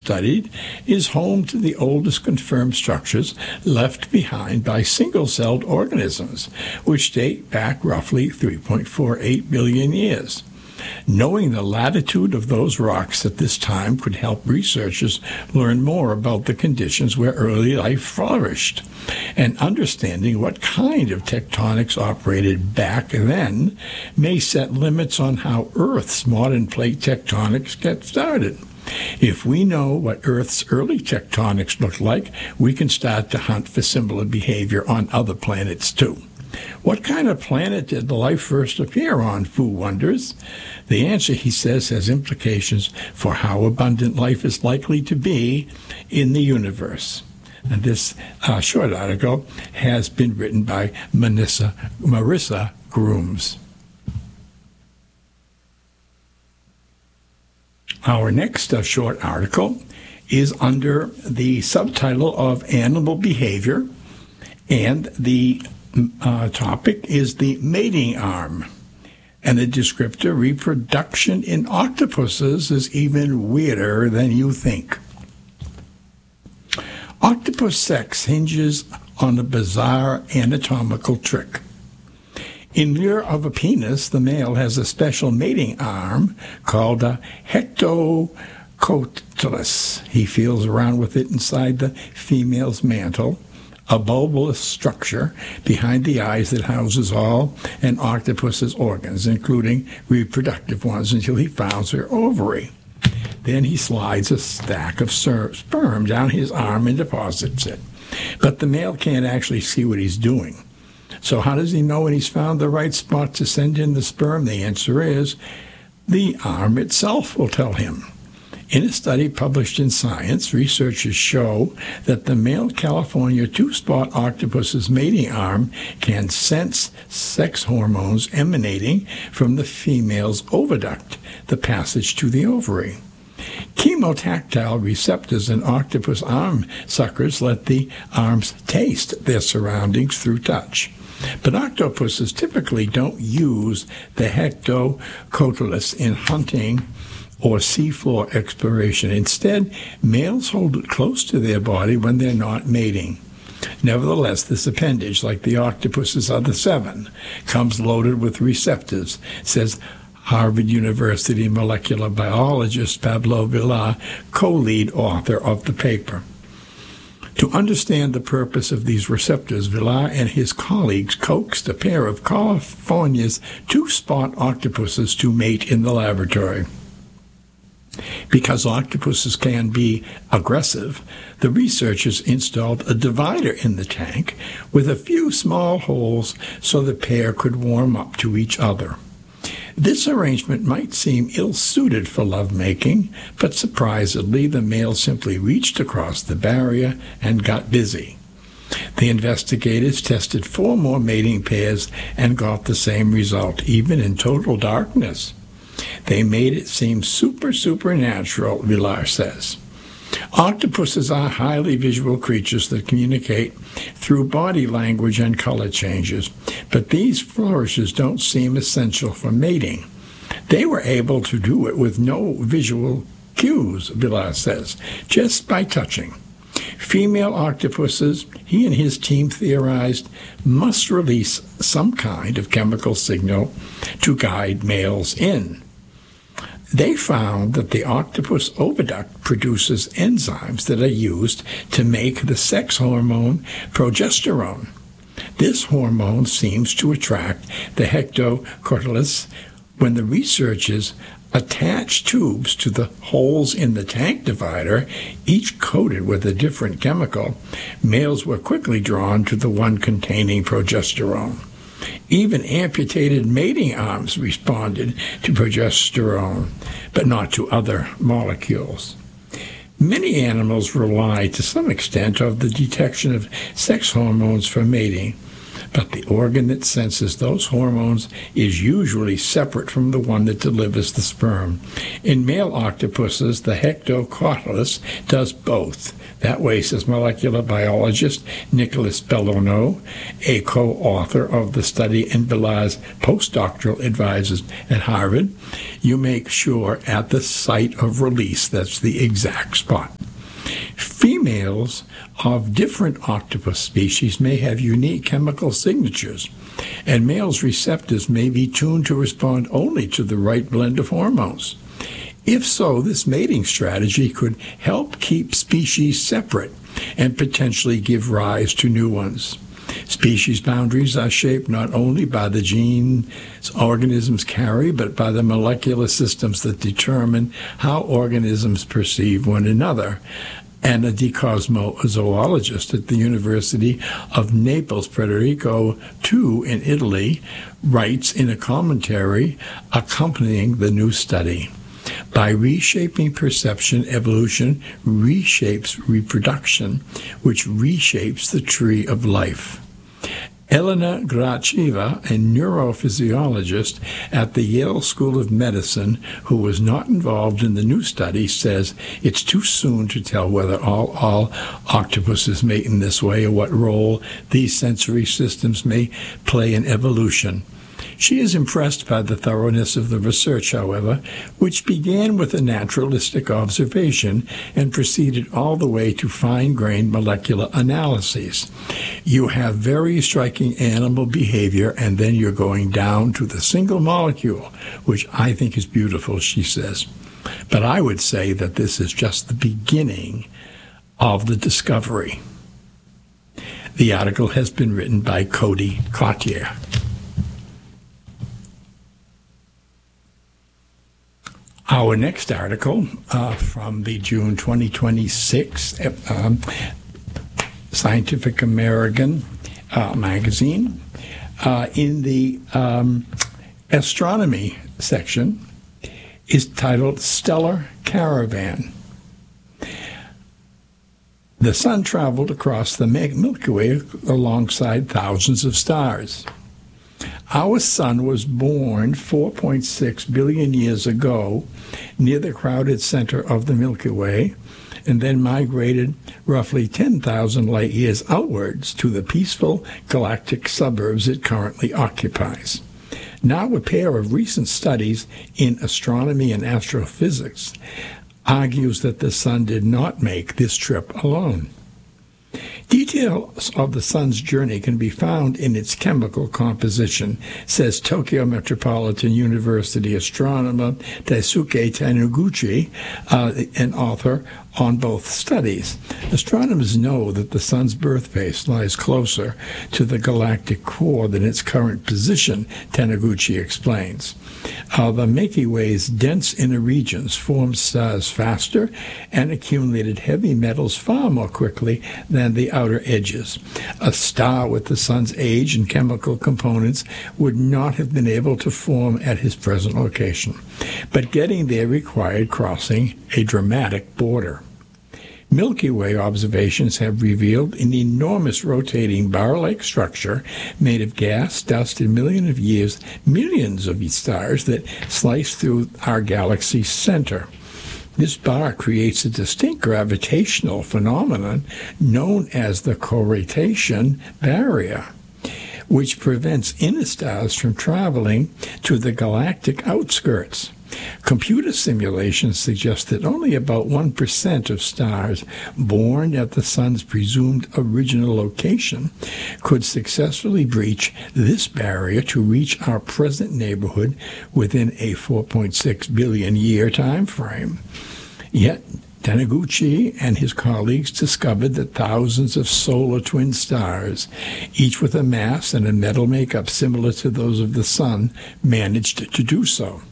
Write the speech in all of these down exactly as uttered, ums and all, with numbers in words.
studied is home to the oldest confirmed structures left behind by single-celled organisms, which date back roughly three point four eight billion years. Knowing the latitude of those rocks at this time could help researchers learn more about the conditions where early life flourished, and understanding what kind of tectonics operated back then may set limits on how Earth's modern plate tectonics get started. If we know what Earth's early tectonics looked like, we can start to hunt for similar behavior on other planets too. What kind of planet did life first appear on, Fu wonders? The answer, he says, has implications for how abundant life is likely to be in the universe. And this uh, short article has been written by Marissa, Marissa Grooms. Our next uh, short article is under the subtitle of Animal Behavior, and the uh, topic is the mating arm. And the descriptor, reproduction in octopuses, is even weirder than you think. Octopus sex hinges on a bizarre anatomical trick. In lieu of a penis, the male has a special mating arm called a hectocotylus. He feels around with it inside the female's mantle, a bulbous structure behind the eyes that houses all an octopus's organs, including reproductive ones, until he finds her ovary. Then he slides a stack of sperm down his arm and deposits it. But the male can't actually see what he's doing. So how does he know when he's found the right spot to send in the sperm? The answer is the arm itself will tell him. In a study published in Science, researchers show that the male California two-spot octopus's mating arm can sense sex hormones emanating from the female's oviduct, the passage to the ovary. Chemotactile receptors in octopus arm suckers let the arms taste their surroundings through touch. But octopuses typically don't use the hectocotylus in hunting or seafloor exploration. Instead, males hold it close to their body when they're not mating. Nevertheless, this appendage, like the octopus's other seven, comes loaded with receptors, says Harvard University molecular biologist Pablo Villar, co-lead author of the paper. To understand the purpose of these receptors, Villar and his colleagues coaxed a pair of California's two-spot octopuses to mate in the laboratory. Because octopuses can be aggressive, the researchers installed a divider in the tank with a few small holes so the pair could warm up to each other. This arrangement might seem ill-suited for lovemaking, but surprisingly, the male simply reached across the barrier and got busy. The investigators tested four more mating pairs and got the same result, even in total darkness. They made it seem super, supernatural, Villar says. Octopuses are highly visual creatures that communicate through body language and color changes, but these flourishes don't seem essential for mating. They were able to do it with no visual cues, Villar says, just by touching. Female octopuses, he and his team theorized, must release some kind of chemical signal to guide males in. They found that the octopus oviduct produces enzymes that are used to make the sex hormone progesterone. This hormone seems to attract the hectocotylus. When the researchers attached tubes to the holes in the tank divider, each coated with a different chemical, males were quickly drawn to the one containing progesterone. Even amputated mating arms responded to progesterone, but not to other molecules. Many animals rely to some extent on the detection of sex hormones for mating, but the organ that senses those hormones is usually separate from the one that delivers the sperm. In male octopuses, the hectocotylus does both. That way, says molecular biologist Nicholas Bellono, a co-author of the study and Villar's postdoctoral advisors at Harvard, you make sure at the site of release, that's the exact spot. Females of different octopus species may have unique chemical signatures, and males' receptors may be tuned to respond only to the right blend of hormones. If so, this mating strategy could help keep species separate and potentially give rise to new ones. Species boundaries are shaped not only by the genes organisms carry, but by the molecular systems that determine how organisms perceive one another. Anna Di Cosmo, a zoologist at the University of Naples, Federico the Second in Italy, writes in a commentary accompanying the new study. By reshaping perception, evolution reshapes reproduction, which reshapes the tree of life. Elena Gracheva, a neurophysiologist at the Yale School of Medicine, who was not involved in the new study, says it's too soon to tell whether all, all octopuses mate in this way or what role these sensory systems may play in evolution. She is impressed by the thoroughness of the research, however, which began with a naturalistic observation and proceeded all the way to fine-grained molecular analyses. You have very striking animal behavior, and then you're going down to the single molecule, which I think is beautiful, she says. But I would say that this is just the beginning of the discovery. The article has been written by Cody Cloutier. Our next article uh, from the June twenty twenty-six um, Scientific American uh, magazine, uh, in the um, astronomy section, is titled Stellar Caravan. The sun traveled across the Milky Way alongside thousands of stars. Our sun was born four point six billion years ago near the crowded center of the Milky Way, and then migrated roughly ten thousand light years outwards to the peaceful galactic suburbs it currently occupies. Now, a pair of recent studies in astronomy and astrophysics argues that the sun did not make this trip alone. Details of the sun's journey can be found in its chemical composition, says Tokyo Metropolitan University astronomer Daisuke Taniguchi, uh, an author on both studies. Astronomers know that the sun's birthplace lies closer to the galactic core than its current position, Taniguchi explains. Uh, the Milky Way's dense inner regions formed stars faster and accumulated heavy metals far more quickly than the outer edges. A star with the sun's age and chemical components would not have been able to form at his present location, but getting there required crossing a dramatic border. Milky Way observations have revealed an enormous rotating bar-like structure made of gas, dust, and millions of years, millions of stars that slice through our galaxy's center. This bar creates a distinct gravitational phenomenon known as the correlation barrier, which prevents inner stars from traveling to the galactic outskirts. Computer simulations suggest that only about one percent of stars born at the sun's presumed original location could successfully breach this barrier to reach our present neighborhood within a four point six billion year time frame. Yet, Taniguchi and his colleagues discovered that thousands of solar twin stars, each with a mass and a metal makeup similar to those of the sun, managed to do so.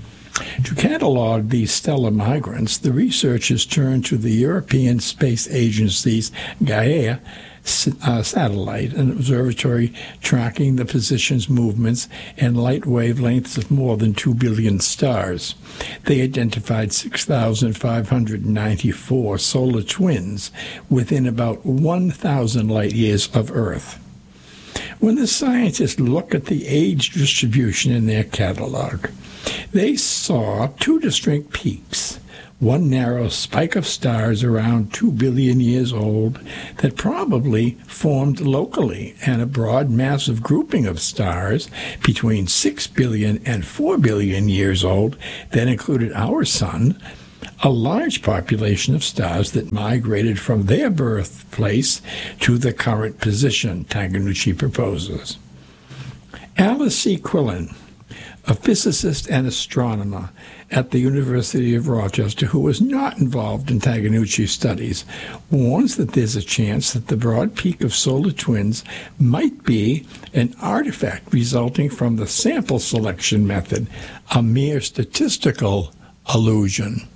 To catalog these stellar migrants, the researchers turned to the European Space Agency's Gaia uh, satellite, an observatory tracking the positions, movements, and light wavelengths of more than two billion stars. They identified six thousand five hundred ninety-four solar twins within about one thousand light years of Earth. When the scientists looked at the age distribution in their catalog, they saw two distinct peaks, one narrow spike of stars around two billion years old that probably formed locally, and a broad massive grouping of stars between six billion and four billion years old that included our sun, a large population of stars that migrated from their birthplace to the current position, Taguchi proposes. Alice C. Quillen, a physicist and astronomer at the University of Rochester who was not involved in Taguchi's studies, warns that there's a chance that the broad peak of solar twins might be an artifact resulting from the sample selection method, a mere statistical illusion.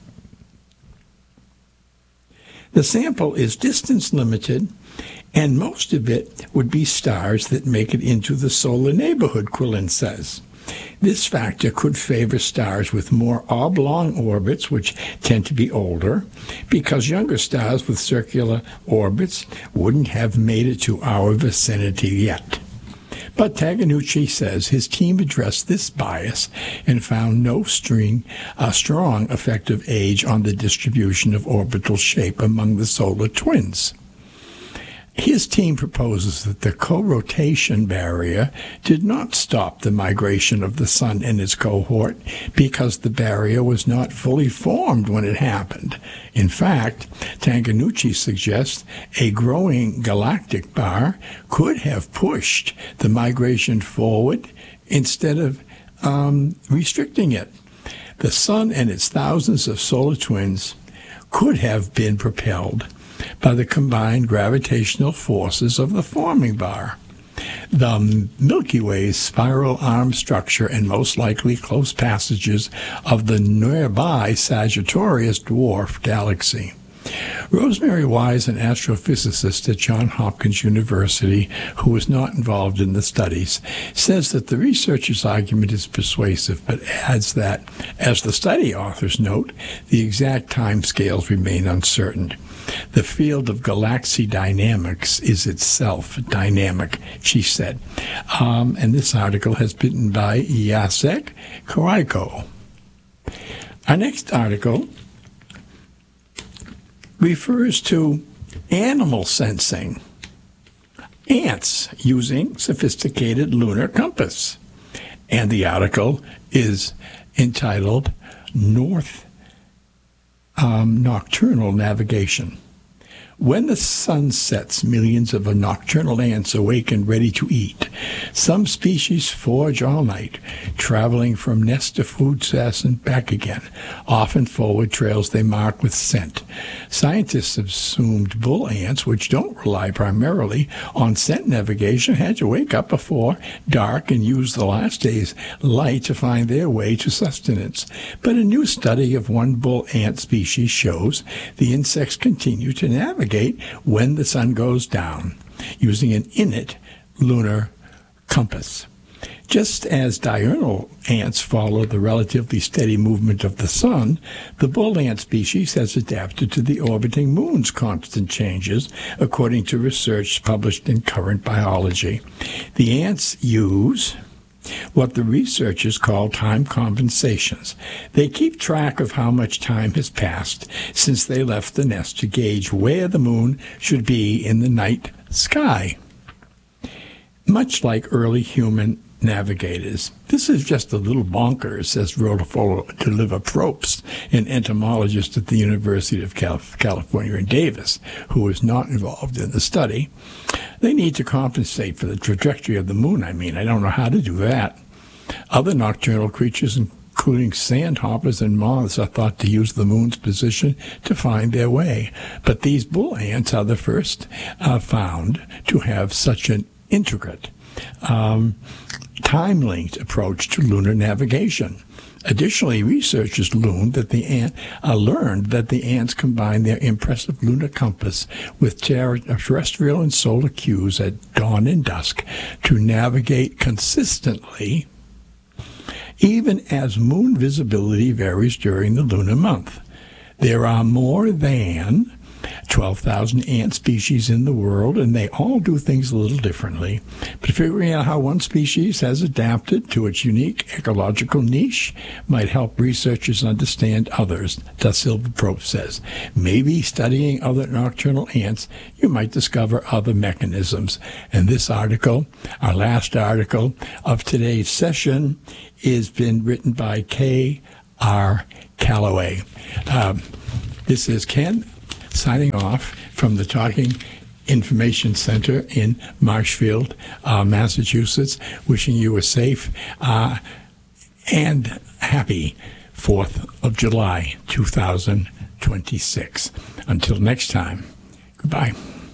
The sample is distance limited, and most of it would be stars that make it into the solar neighborhood, Quillen says. This factor could favor stars with more oblong orbits, which tend to be older, because younger stars with circular orbits wouldn't have made it to our vicinity yet. But Taguchi says his team addressed this bias and found no string, uh, strong effect of age on the distribution of orbital shape among the solar twins. His team proposes that the co-rotation barrier did not stop the migration of the sun and its cohort because the barrier was not fully formed when it happened. In fact, Taguchi suggests a growing galactic bar could have pushed the migration forward instead of um, restricting it. The sun and its thousands of solar twins could have been propelled by the combined gravitational forces of the forming bar. The Milky Way's spiral arm structure and most likely close passages of the nearby Sagittarius dwarf galaxy. Rosemary Wise, an astrophysicist at Johns Hopkins University who was not involved in the studies, says that the researchers' argument is persuasive, but adds that, as the study authors note, the exact timescales remain uncertain. The field of galaxy dynamics is itself dynamic, she said. Um, and this article has been by Jacek Koryko. Our next article refers to animal sensing. Ants using sophisticated lunar compass. And the article is entitled North um, Nocturnal Navigation. When the sun sets, millions of nocturnal ants awake and ready to eat. Some species forage all night, traveling from nest to food source and back again, often forward trails they mark with scent. Scientists assumed bull ants, which don't rely primarily on scent navigation, had to wake up before dark and use the last day's light to find their way to sustenance. But a new study of one bull ant species shows the insects continue to navigate when the sun goes down, using an innate lunar compass. Just as diurnal ants follow the relatively steady movement of the sun, the bull ant species has adapted to the orbiting moon's constant changes, according to research published in Current Biology. The ants use what the researchers call time compensations. They keep track of how much time has passed since they left the nest to gauge where the moon should be in the night sky. Much like early human navigators. This is just a little bonkers, says Rodolfo de Oliva Probst, an entomologist at the University of California in Davis, who was not involved in the study. They need to compensate for the trajectory of the moon, I mean. I don't know how to do that. Other nocturnal creatures, including sandhoppers and moths, are thought to use the moon's position to find their way. But these bull ants are the first uh, found to have such an intricate um, time-linked approach to lunar navigation. Additionally, researchers learned that the ant uh, learned that the ants combine their impressive lunar compass with ter- terrestrial and solar cues at dawn and dusk to navigate consistently, even as moon visibility varies during the lunar month. There are more than twelve thousand ant species in the world, and they all do things a little differently. But figuring out how one species has adapted to its unique ecological niche might help researchers understand others, Da Silva Probst says. Maybe studying other nocturnal ants, you might discover other mechanisms. And this article, our last article of today's session, is been written by K R Calloway. Um, this is Ken signing off from the Talking Information Center in Marshfield, uh, Massachusetts, wishing you a safe uh, and happy fourth of July, two thousand twenty-six. Until next time, goodbye.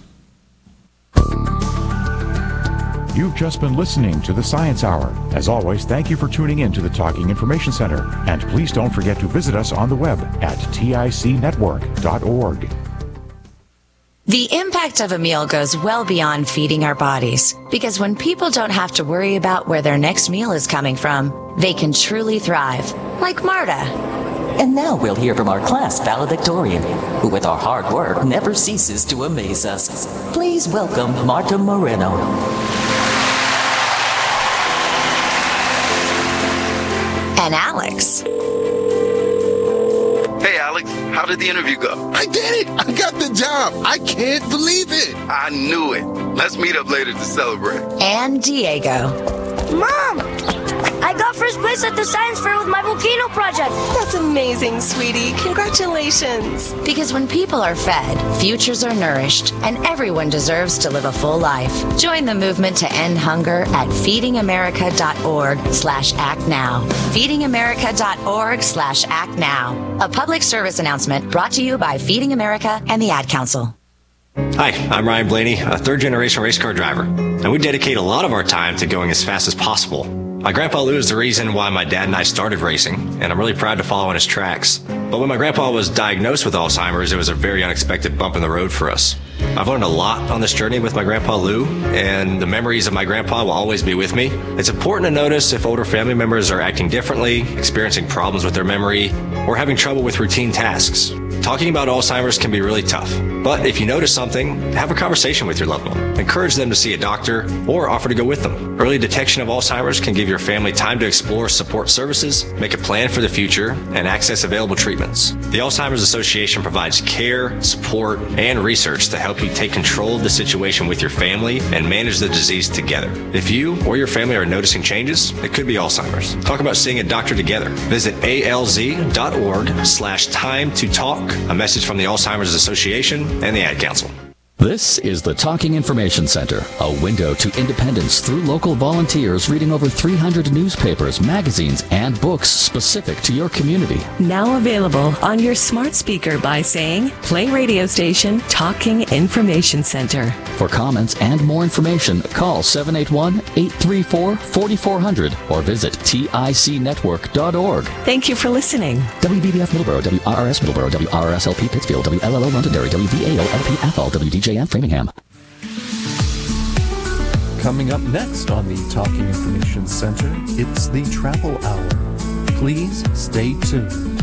You've just been listening to the Science Hour. As always, thank you for tuning in to the Talking Information Center. And please don't forget to visit us on the web at tic network dot org. The impact of a meal goes well beyond feeding our bodies, because when people don't have to worry about where their next meal is coming from, they can truly thrive, like Marta. And now we'll hear from our class valedictorian, who with our hard work never ceases to amaze us. Please welcome Marta Moreno. And Alex. Hey, Alex, how did the interview go? I did it! I got the job! I can't believe it! I knew it. Let's meet up later to celebrate. And Diego. Mom! I got first place at the science fair with my volcano project. That's amazing, sweetie. Congratulations. Because when people are fed, futures are nourished, and everyone deserves to live a full life. Join the movement to end hunger at feeding america dot org slash act now. feeding america dot org slash act now. A public service announcement brought to you by Feeding America and the Ad Council. Hi, I'm Ryan Blaney, a third-generation race car driver, and we dedicate a lot of our time to going as fast as possible. My grandpa Lou is the reason why my dad and I started racing, and I'm really proud to follow in his tracks. But when my grandpa was diagnosed with Alzheimer's, it was a very unexpected bump in the road for us. I've learned a lot on this journey with my grandpa Lou, and the memories of my grandpa will always be with me. It's important to notice if older family members are acting differently, experiencing problems with their memory, or having trouble with routine tasks. Talking about Alzheimer's can be really tough, but if you notice something, have a conversation with your loved one. Encourage them to see a doctor or offer to go with them. Early detection of Alzheimer's can give your family time to explore support services, make a plan for the future, and access available treatments. The Alzheimer's Association provides care, support, and research to help you take control of the situation with your family and manage the disease together. If you or your family are noticing changes, it could be Alzheimer's. Talk about seeing a doctor together. Visit A L Z dot org slash time to talk. A message from the Alzheimer's Association and the Ad Council. This is the Talking Information Center, a window to independence through local volunteers reading over three hundred newspapers, magazines, and books specific to your community. Now available on your smart speaker by saying, play radio station Talking Information Center. For comments and more information, call seven eight one, eight three four, four four zero zero or visit tic network dot org. Thank you for listening. W B B F Middleborough, W R R S Middleborough, W R R S L P Pittsfield, W L L O Londonderry, W V A O L P Athol, W D J M Framingham. Coming up next on the Talking Information Center, it's the Travel Hour. Please stay tuned.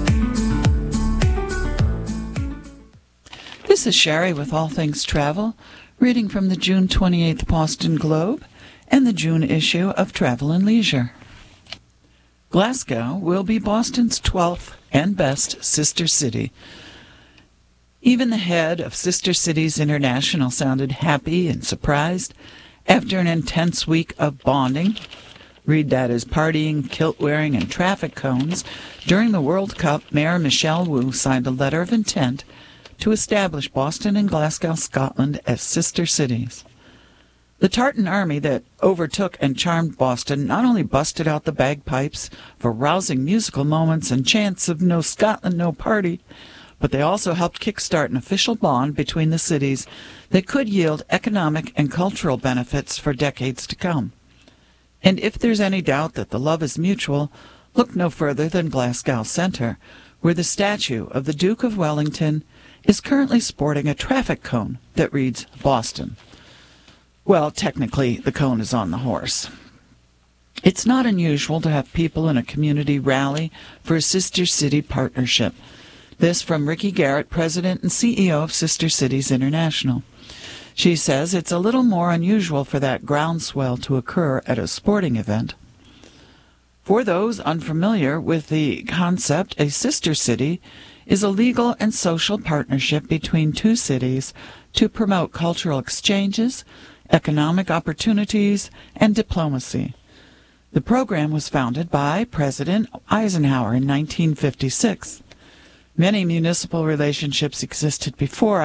This is Sherry with All Things Travel, reading from the June twenty-eighth Boston Globe and the June issue of Travel and Leisure. Glasgow will be Boston's twelfth and best sister city. Even the head of Sister Cities International sounded happy and surprised after an intense week of bonding. Read that as partying, kilt-wearing, and traffic cones. During the World Cup, Mayor Michelle Wu signed a letter of intent to establish Boston and Glasgow, Scotland as sister cities. The Tartan army that overtook and charmed Boston not only busted out the bagpipes for rousing musical moments and chants of "No Scotland, no party," but they also helped kickstart an official bond between the cities that could yield economic and cultural benefits for decades to come. And if there's any doubt that the love is mutual, look no further than Glasgow Centre, where the statue of the Duke of Wellington is currently sporting a traffic cone that reads Boston. Well, technically, the cone is on the horse. It's not unusual to have people in a community rally for a sister city partnership. This from Ricky Garrett, President and C E O of Sister Cities International. She says it's a little more unusual for that groundswell to occur at a sporting event. For those unfamiliar with the concept, a sister city is a legal and social partnership between two cities to promote cultural exchanges, economic opportunities, and diplomacy. The program was founded by President Eisenhower in nineteen fifty-six. Many municipal relationships existed before